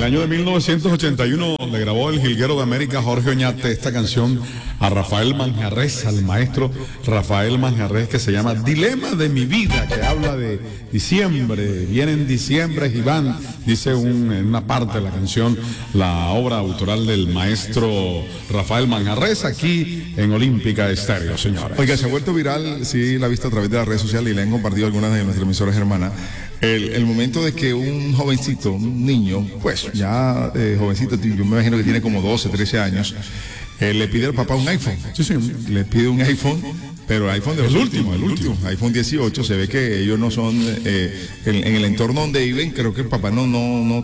el año de 1981 le grabó el jilguero de América Jorge Oñate esta canción a Rafael Manjarrés, al maestro Rafael Manjarrés, que se llama Dilema de mi vida, que habla de diciembre, vienen diciembres y van, dice en una parte de la canción, la obra autoral del maestro Rafael Manjarrés, aquí en Olímpica Estéreo, señora. Oiga, se ha vuelto viral, sí, la he visto a través de las redes sociales y la han compartido algunas de nuestras emisoras hermanas. El momento de que un jovencito, un niño, pues ya jovencito, yo me imagino que tiene como 12, 13 años, le pide al papá un iPhone. Sí, sí. Le pide un iPhone, pero el iPhone de los últimos, el último, iPhone 18. Se ve que ellos no son, en el entorno donde viven, creo que el papá no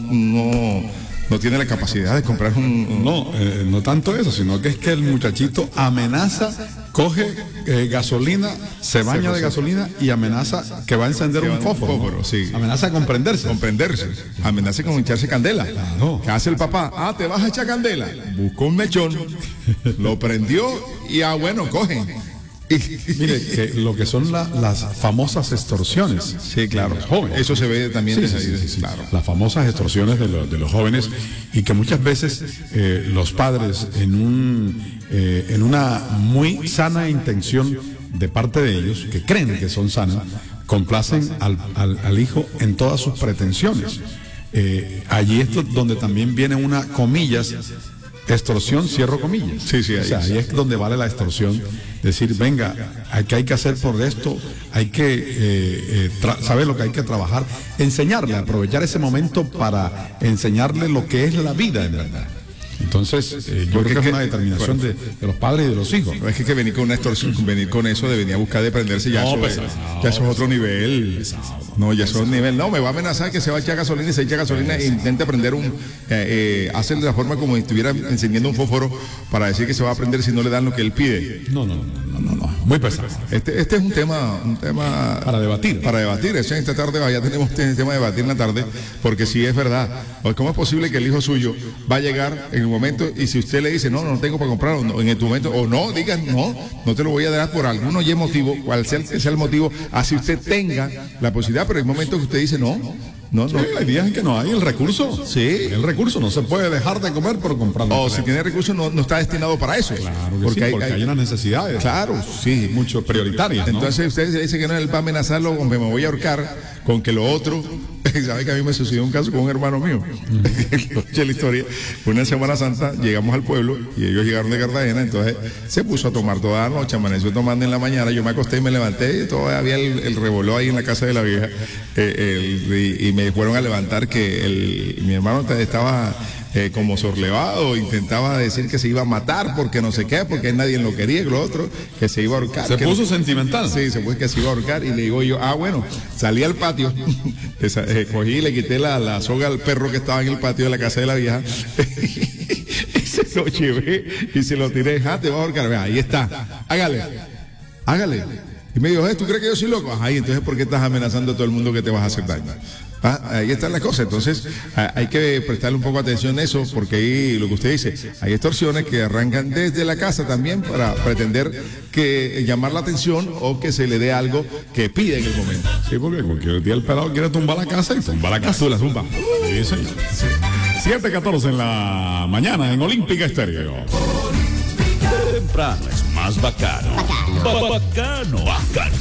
tiene la capacidad de comprar un... No tanto eso, sino que es que el muchachito amenaza, coge gasolina, se baña de gasolina y amenaza que va a encender un fósforo. Sí. Amenaza con prenderse. Amenaza con echarse candela. Claro. ¿Qué hace el papá? ¿Te vas a echar candela? Buscó un mechón, lo prendió y bueno, cogen. Mire, que lo que son las famosas extorsiones. Sí, claro. De los jóvenes. Eso se ve también. Sí. Claro. Las famosas extorsiones de los jóvenes, y que muchas veces los padres en una muy sana intención de parte de ellos, que creen que son sanas, complacen al hijo en todas sus pretensiones. Allí es donde también viene una, comillas, extorsión, cierro comillas. Sí, ahí. O sea, ahí es donde vale la extorsión. Decir, venga, ¿qué hay que hacer por esto? Hay que saber lo que hay que trabajar, enseñarle, aprovechar ese momento para enseñarle lo que es la vida en verdad. Entonces, yo creo que es una determinación de los padres y de los hijos. No es que venir con una extorsión, venir con eso de venir a buscar de prenderse, ya eso es otro nivel. No, ya eso es nivel. No, me va a amenazar que se va a echar gasolina y se echa gasolina e intenta prender hace de la forma como si estuviera encendiendo un fósforo para decir que se va a prender si no le dan lo que él pide. No. Muy pesado. Este es un tema para debatir. Eso esta tarde ya tenemos este tema de debatir en la tarde, porque si es verdad, ¿cómo es posible que el hijo suyo va a llegar en un momento y si usted le dice no tengo para comprar, o en tu momento, o no, digan no te lo voy a dar por algún motivo, cual sea el motivo, así usted tenga la posibilidad, pero hay momentos que usted dice no, hay días en que no hay el recurso. Sí. El recurso no se puede dejar de comer por comprarlo. O si tiene recursos no está destinado para eso. Claro, porque hay unas necesidades. Claro, sí. Mucho prioritarias, ¿no? Entonces usted dice que no, él va a amenazarlo con que me voy a ahorcar, con que lo otro. ¿Sabe que a mí me sucedió un caso con un hermano mío? La historia. Una Semana Santa llegamos al pueblo y ellos llegaron de Cartagena, entonces se puso a tomar toda la noche, amaneció tomando en la mañana, yo me acosté y me levanté y todavía había el revoló ahí en la casa de la vieja, y me fueron a levantar que mi hermano estaba como sorlevado, intentaba decir que se iba a matar porque no sé qué, porque nadie lo quería, que lo otro, que se iba a ahorcar. Se puso sentimental. Sí, se puso que se iba a ahorcar y le digo yo, bueno, salí al patio, cogí y le quité la soga al perro que estaba en el patio de la casa de la vieja y se lo llevé y se lo tiré, te vas a ahorcar, vea, ahí está, hágale. Y me dijo, ¿tú crees que yo soy loco? Ajá, y entonces ¿por qué estás amenazando a todo el mundo que te vas a hacer daño? Ahí están las cosas. Entonces hay que prestarle un poco atención a eso, porque ahí lo que usted dice, hay extorsiones que arrancan desde la casa también para pretender que llamar la atención o que se le dé algo que pide en el momento. Sí, porque cualquier día el pelado quiere tumbar la casa y tumba la casa. Tú la tumba. Sí, señor. 7:14 en la mañana en Olímpica Estéreo. Temprano es más bacano. Bacano.